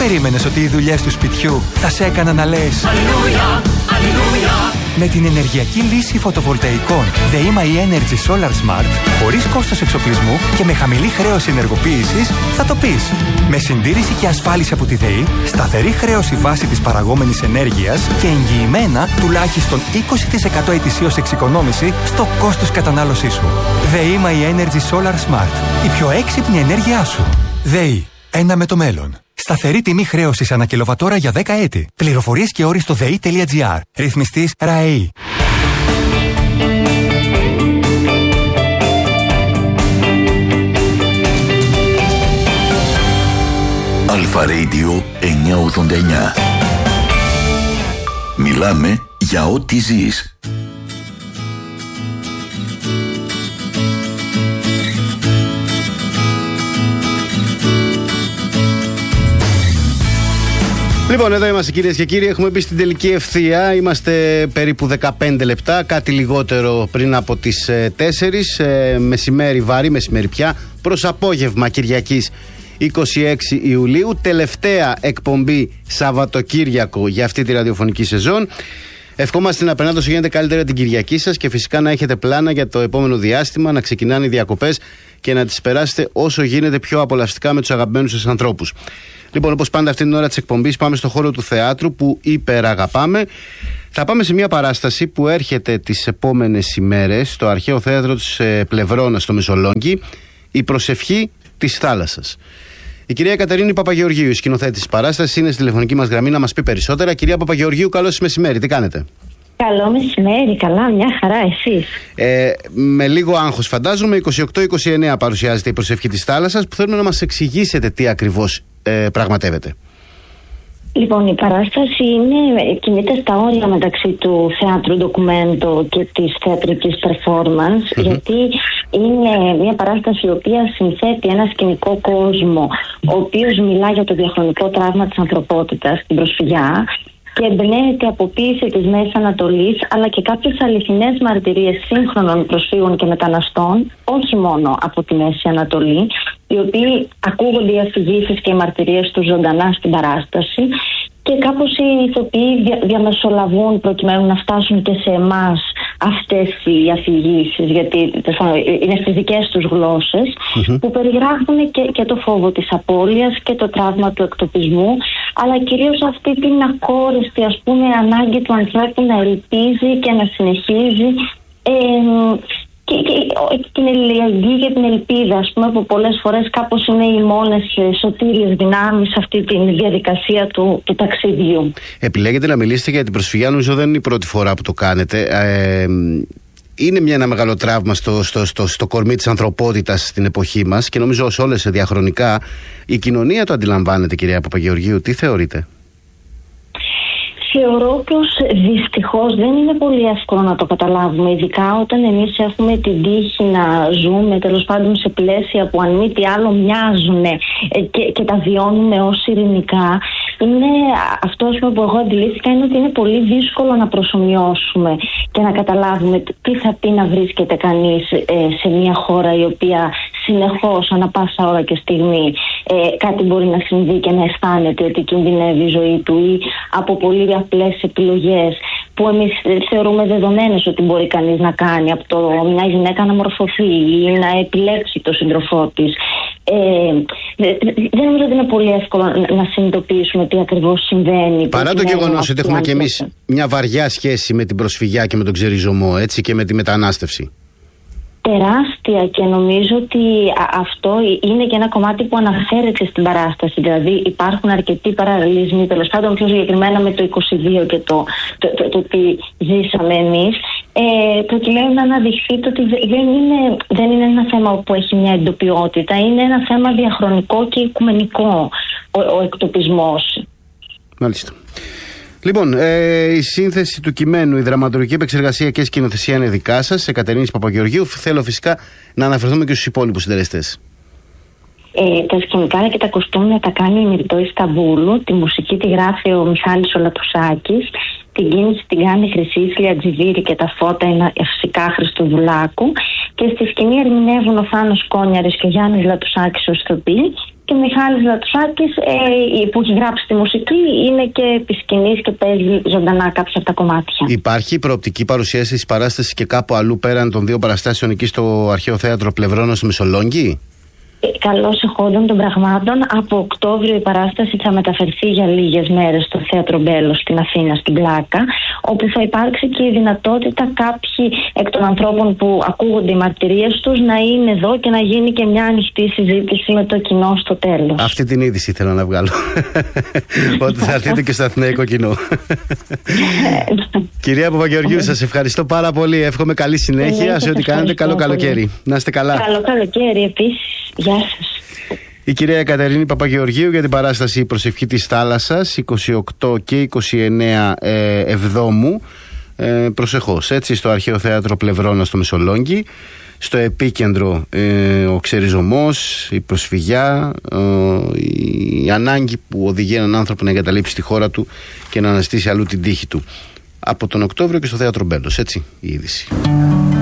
περίμενες ότι οι δουλειές του σπιτιού θα σε έκαναν να λες Αλληλούια, αλληλούια? Με την ενεργειακή λύση φωτοβολταϊκών ΔΕΗ My Energy Solar Smart, χωρίς κόστος εξοπλισμού και με χαμηλή χρέωση ενεργοποίησης, θα το πεις. Με συντήρηση και ασφάλιση από τη ΔΕΗ, σταθερή χρέωση βάση της παραγόμενης ενέργειας και εγγυημένα τουλάχιστον 20% ετησίως εξοικονόμηση στο κόστος κατανάλωσής σου. ΔΕΗ My Energy Solar Smart. Η πιο έξυπνη ενέργειά σου. ΔΕΗ. Ένα με το μέλλον. Σταθερή τιμή χρέωσης ανά κιλοβατόρα για 10 έτη. Πληροφορίες και όροι στο ΔΕΗ.gr. Ρυθμιστής ΡΑΕΗ. Αλφα Radio 989. Μιλάμε για ό,τι ζεις. Λοιπόν, εδώ είμαστε κυρίες και κύριοι, έχουμε μπει στην τελική ευθεία, είμαστε περίπου 15 λεπτά, κάτι λιγότερο πριν από τις 4, μεσημέρι βάρη, μεσημέρι πια, προς απόγευμα Κυριακής 26 Ιουλίου, τελευταία εκπομπή Σαββατοκύριακο για αυτή τη ραδιοφωνική σεζόν. Ευχόμαστε να περνάτε όσο γίνεται καλύτερα την Κυριακή σας και φυσικά να έχετε πλάνα για το επόμενο διάστημα, να ξεκινάνε οι διακοπές και να τις περάσετε όσο γίνεται πιο απολαυστικά με τους αγαπημένους σας ανθρώπους. Λοιπόν, όπως πάντα αυτή την ώρα της εκπομπής πάμε στο χώρο του θεάτρου που υπεραγαπάμε. Θα πάμε σε μια παράσταση που έρχεται τις επόμενες ημέρες στο Αρχαίο Θέατρο της Πλευρώνας στο Μεσολόγγι, η προσευχή της θάλασσας. Η κυρία Κατερίνη Παπαγεωργίου, η σκηνοθέτης της παράστασης, είναι στη τηλεφωνική μας γραμμή να μας πει περισσότερα. Κυρία Παπαγεωργίου, καλώς μεσημέρι, τι κάνετε? Καλό μεσημέρι, καλά, μια χαρά, εσείς? Με λίγο άγχος φαντάζομαι, 28-29 παρουσιάζεται η προσευχή της θάλασσας, που θέλουμε να μας εξηγήσετε τι ακριβώς πραγματεύεται. Λοιπόν, η παράσταση κινείται στα όρια μεταξύ του θεάτρου ντοκουμέντο και της θεατρικής performance, γιατί είναι μια παράσταση η οποία συνθέτει ένα σκηνικό κόσμο, ο οποίος μιλά για το διαχρονικό τραύμα της ανθρωπότητας, την προσφυγιά, και εμπνέεται από ποίηση της Μέσης Ανατολής, αλλά και κάποιες αληθινές μαρτυρίες σύγχρονων προσφύγων και μεταναστών, όχι μόνο από τη Μέση Ανατολή, οι οποίοι ακούγονται οι αφηγήσεις και οι μαρτυρίες τους ζωντανά στην παράσταση, και κάπως οι ηθοποιοί διαμεσολαβούν προκειμένου να φτάσουν και σε εμάς αυτές οι αφηγήσεις, γιατί είναι στις δικές τους γλώσσες, που περιγράφουν και το φόβο της απώλειας και το τραύμα του εκτοπισμού, αλλά κυρίως αυτή την ακόριστη, ας πούμε, ανάγκη του ανθρώπου να ελπίζει και να συνεχίζει, και την αλληλεγγύη και την ελπίδα, ας πούμε, που πολλές φορές κάπως είναι οι μόνες σωτήριες δυνάμεις σε αυτή τη διαδικασία του ταξιδιού. Επιλέγετε να μιλήσετε για την προσφυγιά, νομίζω δεν είναι η πρώτη φορά που το κάνετε. Είναι ένα μεγάλο τραύμα στο κορμί της ανθρωπότητας στην εποχή μας και νομίζω ως όλες διαχρονικά η κοινωνία το αντιλαμβάνεται, κυρία Παπαγεωργίου. Τι θεωρείτε? Θεωρώ πως δυστυχώς δεν είναι πολύ εύκολο να το καταλάβουμε, ειδικά όταν εμείς έχουμε την τύχη να ζούμε τέλος πάντων σε πλαίσια που αν μη τι άλλο μοιάζουν και τα βιώνουμε ως ειρηνικά. Είναι αυτό που εγώ αντιλήφθηκα, είναι ότι είναι πολύ δύσκολο να προσομοιώσουμε και να καταλάβουμε τι θα πει να βρίσκεται κανείς σε μια χώρα η οποία συνεχώς, ανά πάσα ώρα και στιγμή, κάτι μπορεί να συμβεί και να αισθάνεται ότι κινδυνεύει η ζωή του, ή από πολύ απλές επιλογές που εμείς θεωρούμε δεδομένες ότι μπορεί κανείς να κάνει, από το μια γυναίκα να μορφωθεί ή να επιλέξει το σύντροφό της. Δεν νομίζω ότι είναι πολύ εύκολο να συνειδητοποιήσουμε τι ακριβώς συμβαίνει. Παρά το γεγονός ότι έχουμε κι εμείς μια βαριά σχέση με την προσφυγιά και με τον ξεριζωμό, έτσι, και με τη μετανάστευση. Τεράστια, και νομίζω ότι αυτό είναι και ένα κομμάτι που αναφέρεται στην παράσταση. Δηλαδή υπάρχουν αρκετοί παραλληλισμοί, τέλος πάντων πιο συγκεκριμένα με το 22 και το τι ζήσαμε εμείς, προκειμένου να αναδειχθεί ότι δεν είναι ένα θέμα που έχει μια εντοπιότητα, είναι ένα θέμα διαχρονικό και οικουμενικό ο εκτοπισμός. Μάλιστα. Λοιπόν, η σύνθεση του κειμένου, η δραματουργική επεξεργασία και σκηνοθεσία είναι δικά σας, Κατερίνης Παπαγεωργίου. Θέλω φυσικά να αναφερθούμε και στους υπόλοιπους συντελεστές. Τα σκηνικά και τα κοστούμια τα κάνει η Μυρτώ Ισταμπούλου, τη μουσική τη γράφει ο Μιχάλης ο Λατουσάκης, Την κίνηση την κάνει η Χρυσή Ατζιβήρη και τα φώτα είναι φυσικά Χριστοδουλάκου. Και στη σκηνή ερμηνεύουν ο Θάνος Κόνιαρης και ο Γιάννης Λατουσάκης ως ηθοποιοί. Και ο Μιχάλης Λατουσάκης, που έχει γράψει τη μουσική, είναι και επί σκηνής και παίζει ζωντανά κάποια από τα κομμάτια. Υπάρχει προοπτική παρουσίαση της παράστασης και κάπου αλλού πέραν των 2 παραστάσεων εκεί στο Αρχαίο Θέατρο Πλευρώνος στο Μεσολόγγι? Καλώς εχόντων των πραγμάτων. Από Οκτώβριο η παράσταση θα μεταφερθεί για λίγες μέρες στο Θέατρο Μπέλος στην Αθήνα, στην Πλάκα, όπου θα υπάρξει και η δυνατότητα κάποιοι εκ των ανθρώπων που ακούγονται οι μαρτυρίες τους να είναι εδώ και να γίνει και μια ανοιχτή συζήτηση με το κοινό στο τέλος. Αυτή την είδηση ήθελα να βγάλω. Ότι θα έρθετε και στο αθηναϊκό κοινό. Κυρία Παπαγεωργίου, σας ευχαριστώ πάρα πολύ. Εύχομαι καλή συνέχεια σε ό,τι κάνετε. Καλό καλοκαίρι. Να είστε καλά. Καλό καλοκαίρι επίσης. Γεια σας. Η κυρία Κατερίνη Παπαγεωργίου για την παράσταση «Η Προσευχή της Θάλασσας» 28 και 29 Εβδόμου. Προσεχώς, έτσι, στο Αρχαίο Θέατρο Πλευρώνα στο Μεσολόγγι. Στο επίκεντρο ο ξεριζωμός, η προσφυγιά, η ανάγκη που οδηγεί έναν άνθρωπο να εγκαταλείψει τη χώρα του και να αναζητήσει αλλού την τύχη του. Από τον Οκτώβριο και στο Θέατρο Μπέλος, έτσι, η είδηση.